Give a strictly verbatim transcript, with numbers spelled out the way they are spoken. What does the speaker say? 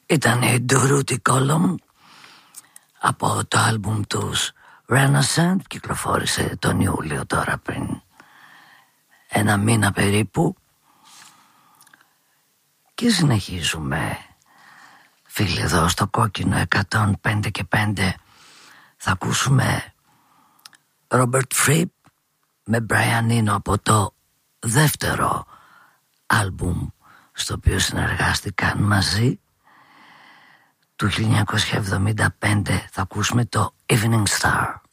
Ήταν η Ντουρούτη Κόλομ από το άλμπουμ τους Renaissance, κυκλοφόρησε τον Ιούλιο τώρα πριν ένα μήνα περίπου. Και συνεχίζουμε, φίλοι, εδώ στο κόκκινο εκατόν πέντε και πέντε. Θα ακούσουμε Robert Fripp με Brian Eno από το δεύτερο άλμπουμ στο οποίο συνεργάστηκαν μαζί του χίλια εννιακόσια εβδομήντα πέντε. Θα ακούσουμε το Evening Star.